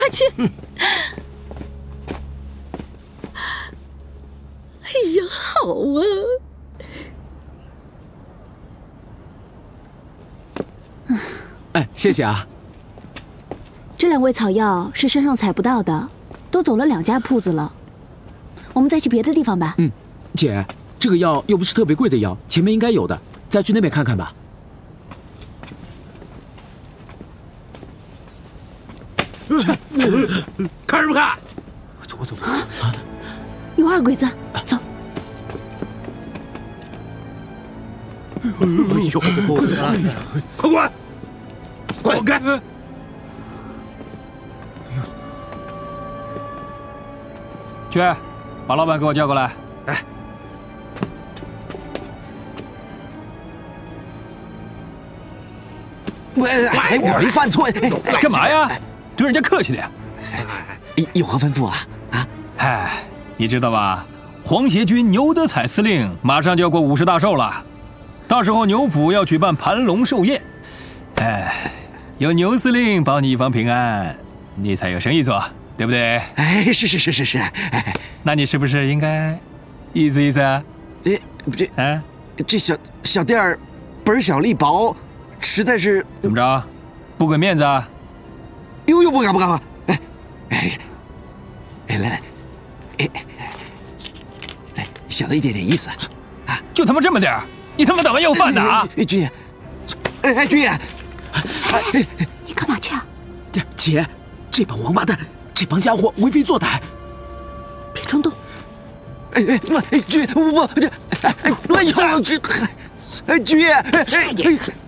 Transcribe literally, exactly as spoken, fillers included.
去。哎呀，好啊！ 哎，谢谢啊。 这两味草药是山上采不到的，都走了两家铺子了。我们再去别的地方吧。 嗯，姐，这个药又不是特别贵的药，前面应该有的，再去那边看看吧。 看什么看？ 走走走。 啊，有二鬼子，走。 哎呦，快滚！滚开！ 去，把老板给我叫过来。 哎， 我哎，我没犯错， 干嘛呀？对人家客气的呀。 有何吩咐啊？啊？ 哎，你知道吧？皇协军牛德彩司令马上就要过五十大寿了，到时候牛府要举办盘龙寿宴。哎，有牛司令保你一方平安，你才有生意做，对不对？ 哎，是是是是是。哎， 那你是不是应该意思意思啊？ 哎，这啊， 这小小店儿本小利薄，实在是怎么着？不给面子啊？ 呦呦，不敢不敢不敢！哎哎哎，来来，哎哎，小的一点点意思啊， 就他妈这么点儿，你他妈打算要饭的啊？ 哎，军爷，哎哎，军爷， 哎，你干嘛去啊？ 姐，这帮王八蛋，这帮家伙为非作歹， 别冲动。 哎哎，我哎军，我我这哎哎，我以后这，哎军爷，哎哎。